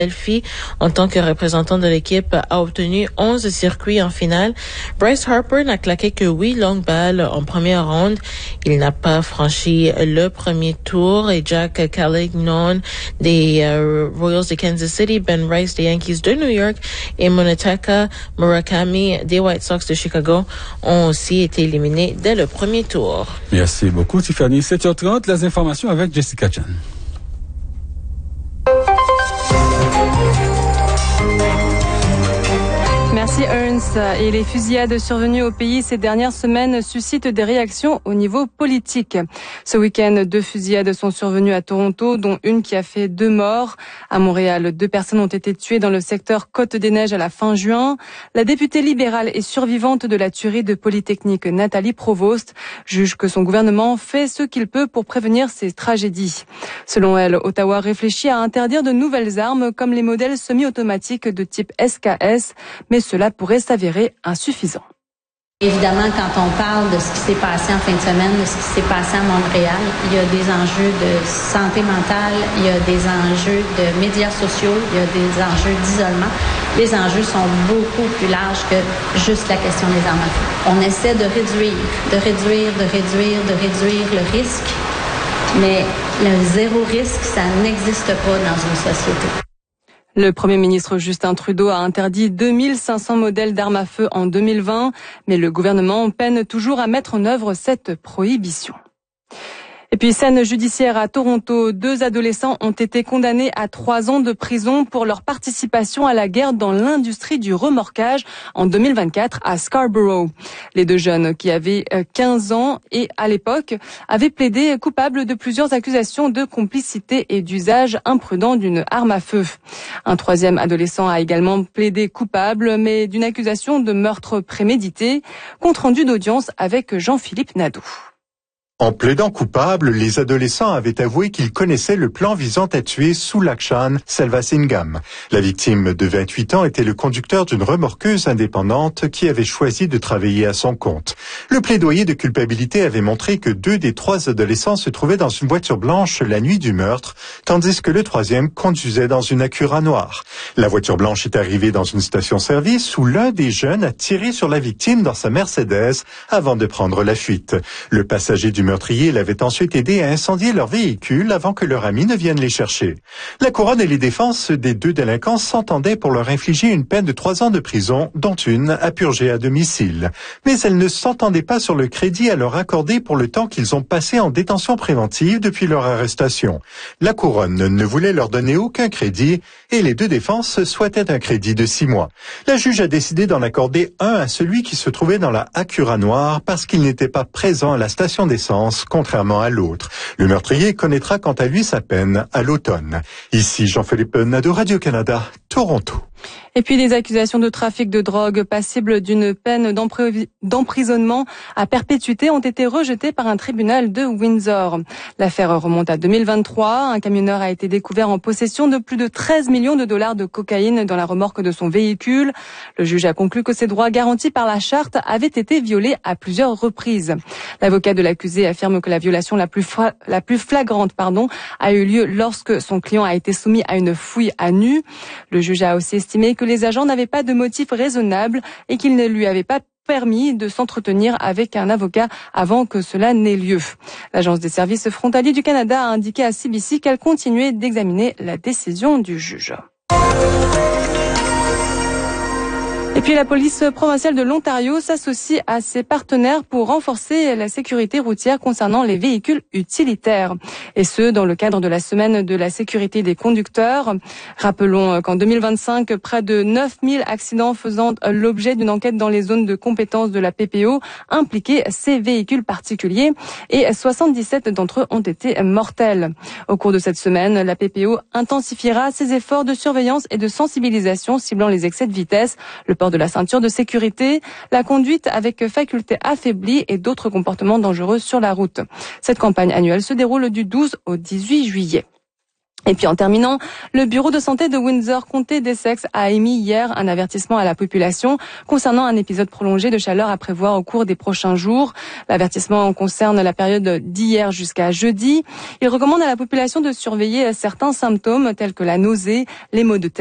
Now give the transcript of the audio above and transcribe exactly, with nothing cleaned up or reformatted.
Philadelphie, en tant que représentant de l'équipe, a obtenu onze circuits en finale. Bryce Harper n'a claqué que huit longues balles en première ronde. Il n'a pas franchi le premier tour et Jack Callignon des euh, Royals de Kansas City, Ben Rice des Yankees de New York et Munetaka Murakami des White Sox de Chicago ont aussi été éliminés dès le premier tour. Merci beaucoup, Tiffany. sept heures trente, les informations avec Jessica Chan. Merci Ernst. Et les fusillades survenues au pays ces dernières semaines suscitent des réactions au niveau politique. Ce week-end, deux fusillades sont survenues à Toronto, dont une qui a fait deux morts. À Montréal, deux personnes ont été tuées dans le secteur Côte-des-Neiges à la fin juin. La députée libérale et survivante de la tuerie de Polytechnique, Nathalie Provost, juge que son gouvernement fait ce qu'il peut pour prévenir ces tragédies. Selon elle, Ottawa réfléchit à interdire de nouvelles armes comme les modèles semi-automatiques de type S K S, mais cela pourrait s'avérer insuffisant. Évidemment, quand on parle de ce qui s'est passé en fin de semaine, de ce qui s'est passé à Montréal, il y a des enjeux de santé mentale, il y a des enjeux de médias sociaux, il y a des enjeux d'isolement. Les enjeux sont beaucoup plus larges que juste la question des armes à feu. On essaie de réduire, de réduire, de réduire, de réduire le risque, mais le zéro risque, ça n'existe pas dans une société. Le Premier ministre Justin Trudeau a interdit deux mille cinq cents modèles d'armes à feu en deux mille vingt, mais le gouvernement peine toujours à mettre en œuvre cette prohibition. Et puis, scène judiciaire à Toronto, deux adolescents ont été condamnés à trois ans de prison pour leur participation à la guerre dans l'industrie du remorquage en deux mille vingt-quatre à Scarborough. Les deux jeunes, qui avaient quinze ans et à l'époque, avaient plaidé coupables de plusieurs accusations de complicité et d'usage imprudent d'une arme à feu. Un troisième adolescent a également plaidé coupable, mais d'une accusation de meurtre prémédité. Compte rendu d'audience avec Jean-Philippe Nadeau. En plaidant coupable, les adolescents avaient avoué qu'ils connaissaient le plan visant à tuer Sulakshan Selvasingham. La victime de vingt-huit ans était le conducteur d'une remorqueuse indépendante qui avait choisi de travailler à son compte. Le plaidoyer de culpabilité avait montré que deux des trois adolescents se trouvaient dans une voiture blanche la nuit du meurtre, tandis que le troisième conduisait dans une Acura noire. La voiture blanche est arrivée dans une station-service où l'un des jeunes a tiré sur la victime dans sa Mercedes avant de prendre la fuite. Le passager du meurtrier l'avait ensuite aidé à incendier leur véhicule avant que leur ami ne vienne les chercher. La couronne et les défenses des deux délinquants s'entendaient pour leur infliger une peine de trois ans de prison, dont une à purger à domicile. Mais elles ne s'entendaient pas sur le crédit à leur accorder pour le temps qu'ils ont passé en détention préventive depuis leur arrestation. La couronne ne voulait leur donner aucun crédit et les deux défenses souhaitaient un crédit de six mois. La juge a décidé d'en accorder un à celui qui se trouvait dans la Acura noire parce qu'il n'était pas présent à la station d'essence, contrairement à l'autre. Le meurtrier connaîtra quant à lui sa peine à l'automne. Ici Jean-Philippe Nadeau, Radio-Canada, Toronto. Et puis des accusations de trafic de drogue passibles d'une peine d'emprisonnement à perpétuité ont été rejetées par un tribunal de Windsor. L'affaire remonte à deux mille vingt-trois. Un camionneur a été découvert en possession de plus de treize millions de dollars de cocaïne dans la remorque de son véhicule. Le juge a conclu que ses droits garantis par la charte avaient été violés à plusieurs reprises. L'avocat de l'accusé affirme que la violation la plus, fra- la plus flagrante pardon, a eu lieu lorsque son client a été soumis à une fouille à nu. Le juge a aussi estimé que les agents n'avaient pas de motif raisonnable et qu'ils ne lui avaient pas permis de s'entretenir avec un avocat avant que cela n'ait lieu. L'Agence des services frontaliers du Canada a indiqué à C B C qu'elle continuait d'examiner la décision du juge. Et puis la police provinciale de l'Ontario s'associe à ses partenaires pour renforcer la sécurité routière concernant les véhicules utilitaires. Et ce, dans le cadre de la semaine de la sécurité des conducteurs. Rappelons qu'en deux mille vingt-cinq, près de neuf mille accidents faisant l'objet d'une enquête dans les zones de compétence de la P P O impliquaient ces véhicules particuliers et soixante-dix-sept d'entre eux ont été mortels. Au cours de cette semaine, la P P O intensifiera ses efforts de surveillance et de sensibilisation ciblant les excès de vitesse, le port de la ceinture de sécurité, la conduite avec faculté affaiblie et d'autres comportements dangereux sur la route. Cette campagne annuelle se déroule du douze au dix-huit juillet. Et puis en terminant, le bureau de santé de Windsor, comté d'Essex, a émis hier un avertissement à la population concernant un épisode prolongé de chaleur à prévoir au cours des prochains jours. L'avertissement concerne la période d'hier jusqu'à jeudi. Il recommande à la population de surveiller certains symptômes tels que la nausée, les maux de tête,